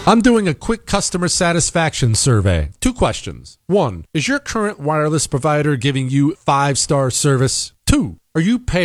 I'm doing a quick customer satisfaction survey. 2 questions. 1, is your current wireless provider giving you 5-star service? 2, are you paying